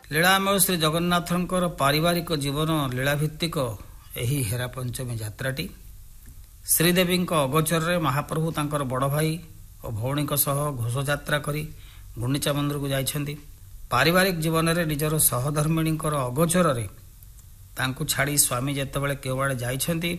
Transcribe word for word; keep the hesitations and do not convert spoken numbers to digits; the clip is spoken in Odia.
ଲୀଳାମୟ ଶ୍ରୀ ଜଗନ୍ନାଥଙ୍କର ପାରିବାରିକ ଜୀବନ ଲୀଳାଭିତ୍ତିକ ଏହି ହେରା ପଞ୍ଚମୀ ଯାତ୍ରାଟି ଶ୍ରୀଦେବୀଙ୍କ ଅଗୋଚରରେ ମହାପ୍ରଭୁ ତାଙ୍କର ବଡ଼ ଭାଇ ଓ ଭଉଣୀଙ୍କ ସହ ଘୋଷଯାତ୍ରା କରି ଗୁଣ୍ଡିଚା ମନ୍ଦିରକୁ ଯାଇଛନ୍ତି। ପାରିବାରିକ ଜୀବନରେ ନିଜର ସହଧର୍ମିଣୀଙ୍କର ଅଗୋଚରରେ ତାଙ୍କୁ ଛାଡ଼ି ସ୍ୱାମୀ ଯେତେବେଳେ କେଉଁଆଡ଼େ ଯାଇଛନ୍ତି